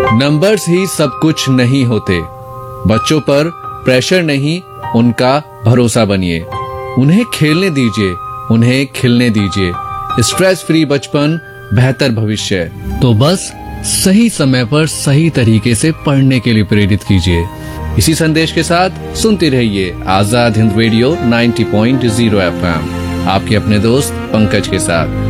Numbers ही सब कुछ नहीं होते। बच्चों पर प्रेशर नहीं, उनका भरोसा बनिए। उन्हें खेलने दीजिए, उन्हें खिलने दीजिए। स्ट्रेस फ्री बचपन, बेहतर भविष्य। तो बस सही समय पर सही तरीके से पढ़ने के लिए प्रेरित कीजिए। इसी संदेश के साथ सुनते रहिए आजाद हिंद रेडियो 90.0 FM, आपके अपने दोस्त पंकज के साथ।